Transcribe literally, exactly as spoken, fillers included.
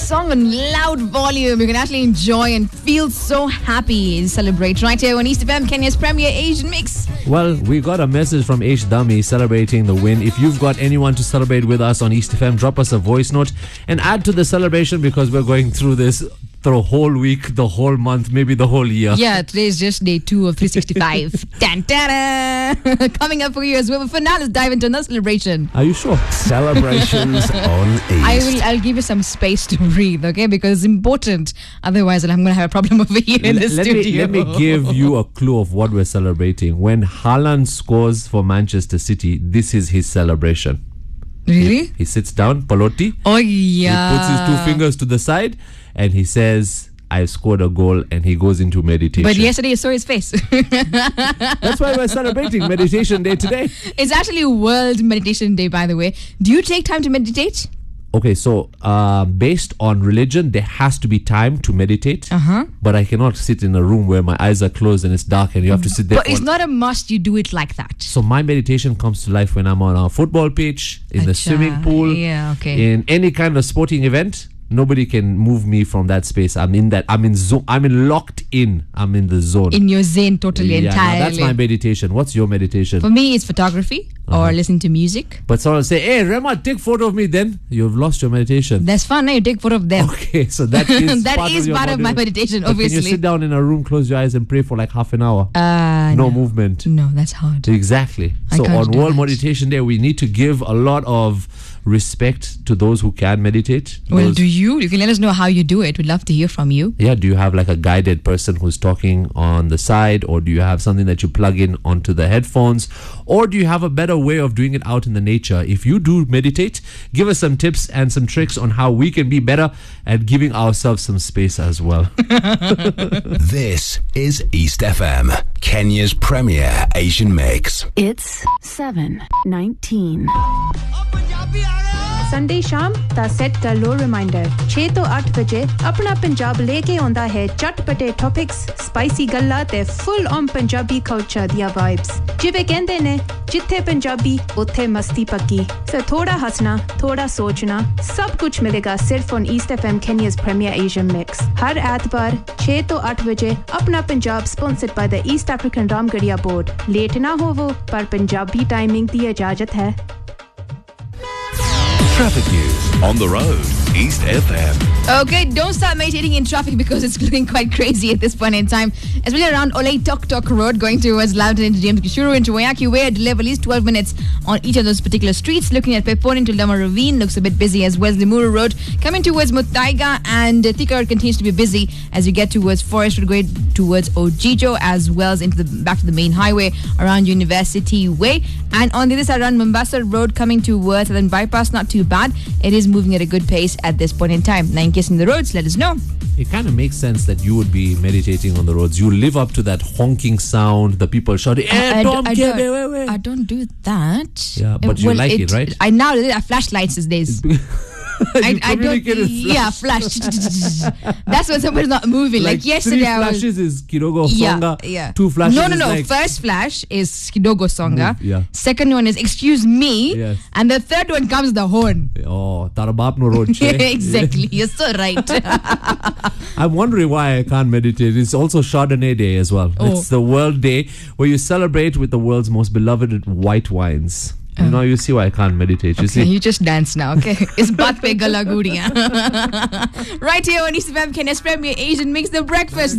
song on loud volume. You can actually enjoy and feel so happy and celebrate right here on East F M, Kenya's premier Asian mix. Well, we got a message from H Dummy celebrating the win. If you've got anyone to celebrate with us on East F M, drop us a voice note and add to the celebration because we're going through this the whole week, the whole month, maybe the whole year. Yeah, today's just day two of three sixty-five. Tan ta Coming up for you as well. But for now, let's dive into another celebration. Are you sure? Celebrations on East. I will. I'll give you some space to breathe, okay? Because it's important. Otherwise, I'm going to have a problem over here in the let studio. Me, let me give you a clue of what we're celebrating. When Haaland scores for Manchester City, this is his celebration. Really? He, he sits down, Palotti. Oh, yeah. He puts his two fingers to the side and he says, I scored a goal, and he goes into meditation. But yesterday you saw his face. That's why we're celebrating Meditation Day today. It's actually World Meditation Day, by the way. Do you take time to meditate? Okay, so uh, based on religion, there has to be time to meditate. Uh-huh. But I cannot sit in a room where my eyes are closed and it's dark and you have to sit there. But it's not a must you do it like that. So my meditation comes to life when I'm on a football pitch, in the Achha. swimming pool, Yeah, okay. in any kind of sporting event. Nobody can move me from that space. I'm in that. I'm in zone. I'm in locked in. I'm in the zone. In your zen, totally, yeah, entirely. now that's my meditation. What's your meditation? For me, it's photography Uh-huh. or listening to music. But someone say, "Hey, Rema, take photo of me." Then you've lost your meditation. That's fun. Eh? You take photo of them. Okay, so that is That part is of your part of my meditation. meditation, But obviously. Can you sit down in a room, close your eyes, and pray for like half an hour? Uh, no, no movement. No, that's hard. Exactly. I So can't on do World that. Meditation Day, we need to give a lot of respect to those who can meditate. Well, Those- do you? You can let us know how you do it. We'd love to hear from you. yeah, do you have like a guided person who's talking on the side, or do you have something that you plug in onto the headphones, or do you have a better way of doing it out in the nature? If you do meditate, give us some tips and some tricks on how we can be better at giving ourselves some space as well. This is East F M, Kenya's premier Asian mix. It's seven nineteen. Sunday शाम दा set कर लो reminder छह तो आठ बजे अपना पंजाब लेके आंदा है चटपटे टॉपिक्स स्पाइसी गल्ला ते फुल ऑन पंजाबी कल्चर दिया वाइब्स जिवे कहंदे ने जिथे पंजाबी उथे मस्ती पक्की सो थोड़ा हंसना थोड़ा सोचना सब कुछ मिलेगा सिर्फ on east FM केन्या's premier Asian mix हर एतवार छह तो आठ बजे अपना Punjab sponsored by the east African Ramgarhia board late ना होवो पर पंजाबी टाइमिंग दी इजाजत है Traffic news on the road, East F M. Okay, don't start meditating in traffic because it's looking quite crazy at this point in time. Especially around Olay Tok Tok Road, going towards Loudoun into James Kishuru into Wayaki Way. Delay of at least twelve minutes on each of those particular streets. Looking at Pepon into Lama Ravine, looks a bit busy as well as Limuru Road. Coming towards Mutaiga and uh, Thika Road continues to be busy as you get towards Forest Road, going towards Ojijo as well as into the back to the main highway around University Way. And on the other side around Mombasa Road, coming towards Southern Bypass, not too bad. It is moving at a good pace at this point in time. Now, in case in the roads, let us know. It kind of makes sense that you would be meditating on the roads. You live up to that honking sound, the people shouting, "Hey, I, Tom, I, get don't, away, away." I don't do that. Yeah, but you like it, right? I now I have flashlights these days. I, I don't. communicate with Yeah, flash. That's when somebody's not moving. Like, Like yesterday, three I was. flashes is Kidogo Yeah, Songa. yeah. Two flashes No, no, is no. like First flash is Kidogo Songa. Move, yeah. Second one is excuse me. Yes. And the third one comes the horn. oh Tarabap no roche. Exactly. You're so right. I'm wondering why I can't meditate. It's also Chardonnay Day as well. Oh. It's the World Day where you celebrate with the world's most beloved white wines. You know, you see why I can't meditate. You Okay, see, you just dance now, okay? It's Baat Pe Gala Guriyan. Right here on East F M, Kenya's premier Asian mix, The Breakfast.